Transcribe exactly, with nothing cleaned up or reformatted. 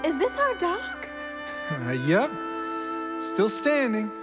Is this our dock? Uh, yep. Still standing.